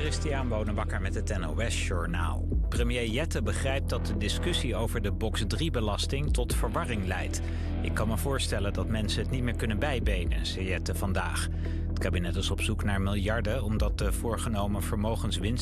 Christian Bonenbakker met het NOS Journaal. Premier Jette begrijpt dat de discussie over de box 3-belasting tot verwarring leidt. Ik kan me voorstellen dat mensen het niet meer kunnen bijbenen, zei Jette vandaag. Het kabinet is op zoek naar miljarden omdat de voorgenomen vermogenswinst